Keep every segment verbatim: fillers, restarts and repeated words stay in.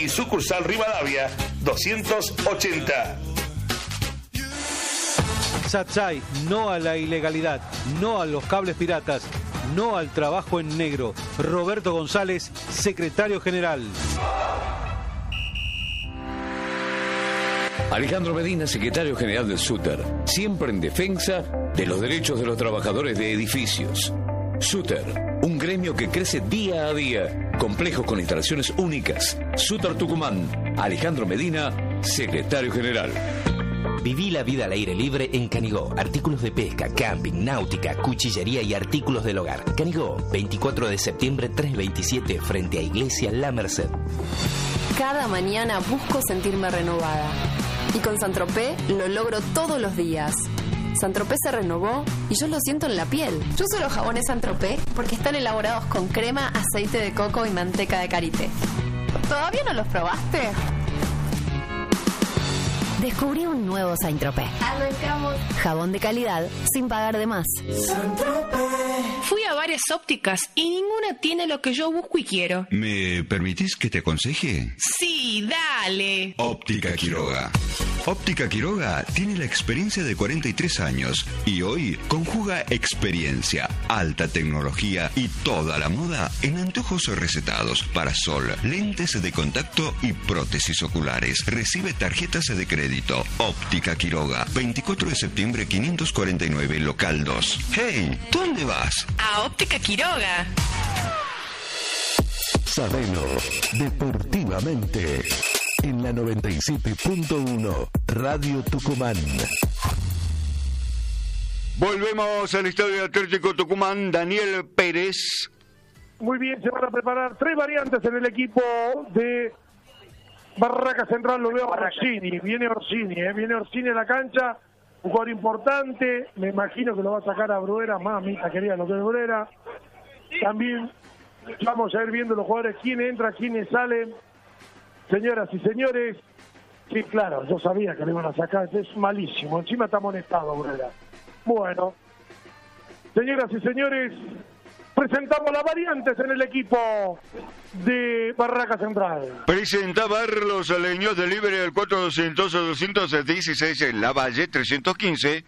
y sucursal Rivadavia doscientos ochenta. Satsai, no a la ilegalidad, no a los cables piratas, no al trabajo en negro. Roberto González, secretario general. Alejandro Medina, secretario general del SUTER, siempre en defensa de los derechos de los trabajadores de edificios. SUTER, un gremio que crece día a día, complejos con instalaciones únicas. SUTER Tucumán, Alejandro Medina, secretario general. Viví la vida al aire libre en Canigó. Artículos de pesca, camping, náutica, cuchillería y artículos del hogar. Canigó, veinticuatro de septiembre, trescientos veintisiete, frente a Iglesia La Merced. Cada mañana busco sentirme renovada. Y con Saint-Tropez lo logro todos los días. Saint-Tropez se renovó y yo lo siento en la piel. Yo uso los jabones Saint-Tropez porque están elaborados con crema, aceite de coco y manteca de karité. ¿Todavía no los probaste? Descubrí un nuevo Saint-Tropez. Arrancamos. Jabón de calidad sin pagar de más. Fui a varias ópticas y ninguna tiene lo que yo busco y quiero. ¿Me permitís que te aconseje? Sí, dale. Óptica Quiroga. Óptica Quiroga tiene la experiencia de cuarenta y tres años y hoy conjuga experiencia, alta tecnología y toda la moda en anteojos recetados, parasol, lentes de contacto y prótesis oculares. Recibe tarjetas de crédito. Óptica Quiroga, veinticuatro de septiembre quinientos cuarenta y nueve, local dos. Hey, ¿dónde vas? A Óptica Quiroga. Sabelo, deportivamente. En la noventa y siete punto uno, Radio Tucumán. Volvemos al Estadio Atlético Tucumán. Daniel Pérez. Muy bien, se van a preparar tres variantes en el equipo de Barraca Central. Lo veo a Orsini, viene Orsini, ¿eh? viene Orsini en la cancha, un jugador importante. Me imagino que lo va a sacar a Bruera, mamita querida, lo que es Bruera. También vamos a ir viendo los jugadores, quién entra, quiénes salen. Señoras y señores, sí, claro, yo sabía que le iban a sacar, es malísimo, encima está amonestado Bruera. Bueno, señoras y señores, presentamos las variantes en el equipo de Barraca Central. Presenta Barlos Leños de Libre del cuatro doscientos doscientos dieciséis en La Valle trescientos quince.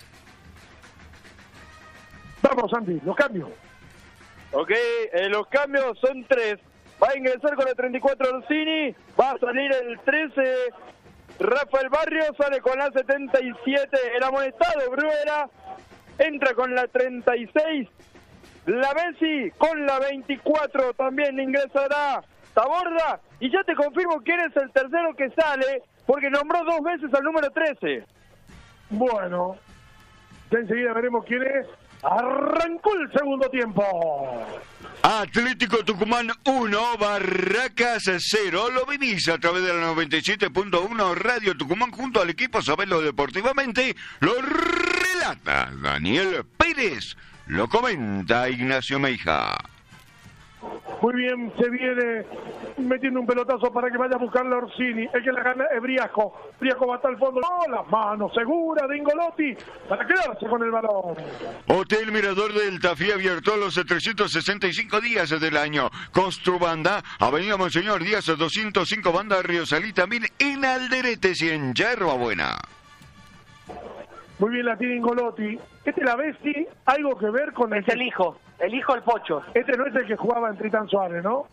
Vamos, Andy, los cambios. Ok, eh, los cambios son tres. Va a ingresar con el treinta y cuatro Orsini, va a salir el trece Rafael Barrio, sale con la setenta y siete el amonestado Bruera, entra con la treinta y seis la Bessi, con la veinticuatro también ingresará Taborda, y ya te confirmo quién es el tercero que sale, porque nombró dos veces al número trece. Bueno, ya enseguida veremos quién es. Arrancó el segundo tiempo. Atlético Tucumán uno, Barracas cero. Lo vivís a través de la noventa y siete punto uno Radio Tucumán junto al equipo Sabelo Deportivamente. Lo relata Daniel Pérez. Lo comenta Ignacio Meija. Muy bien, se viene metiendo un pelotazo para que vaya a buscarle a Orsini. El que la gana es Briasco. Briasco va hasta el fondo. ¡Oh, las manos seguras de Ingolotti para quedarse con el balón! Hotel Mirador del Tafí abierto los trescientos sesenta y cinco días del año. Construbanda, Avenida Monseñor Díaz doscientos cinco, Banda Río Salí, también en Alderetes y en Yerba Buena. Muy bien, la tiene Ingolotti. Este la Bessi, algo que ver con... Es el hijo, el hijo del Pocho. Este no es el que jugaba en Tritán Suárez, ¿no?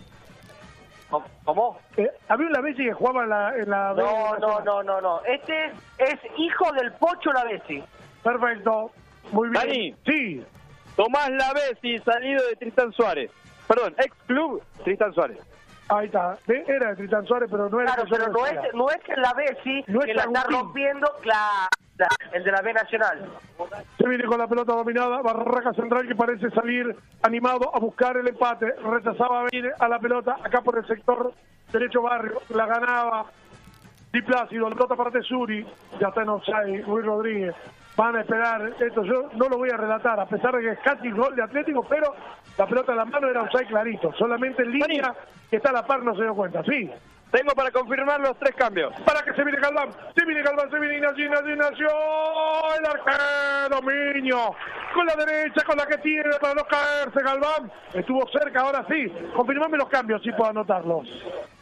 ¿Cómo? Eh, había un Lavesi que jugaba en la... En la no, en la no, no, no, no. Este es, es hijo del Pocho Lavesi. Perfecto. Muy bien. Dani. Sí. Tomás Lavesi, salido de Tristan Suárez. Perdón, ex club Tristan Suárez. Ahí está. Era de Tristan Suárez, pero no era... Claro, pero no es, no es el Lavesi no que la está rompiendo la, la, el de la B Nacional. Se viene con la pelota dominada, Barraca Central que parece salir animado a buscar el empate, rechazaba venir a la pelota acá por el sector derecho Barrio, la ganaba Di Plácido, la pelota para Tesuri, ya está en offside Luis Rodríguez, van a esperar, esto yo no lo voy a relatar, a pesar de que es casi gol de Atlético, pero la pelota en la mano era offside clarito, solamente en línea que está a la par no se dio cuenta, sí. Tengo para confirmar los tres cambios. Para que se viene Galván, se viene Galván, se viene Ignacio, Ignacio, Ignacio, el arquero Miño, con la derecha, con la que tiene para no caerse Galván, estuvo cerca, ahora sí, confirmame los cambios si puedo anotarlos.